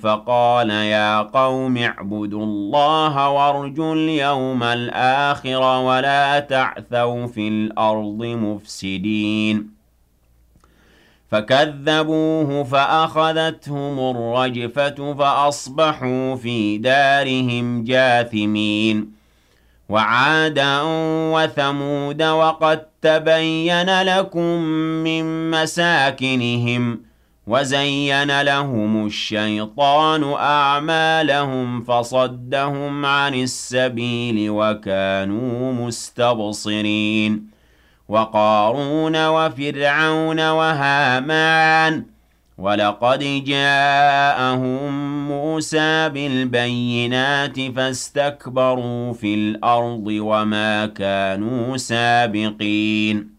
فقال يا قوم اعبدوا الله وارجوا اليوم الآخر ولا تعثوا في الأرض مفسدين فكذبوه فأخذتهم الرجفة فأصبحوا في دارهم جاثمين وعادا وثمود وقد تبين لكم من مساكنهم وزين لهم الشيطان أعمالهم فصدهم عن السبيل وكانوا مستبصرين وقارون وفرعون وهامان ولقد جاءهم موسى بالبينات فاستكبروا في الأرض وما كانوا سابقين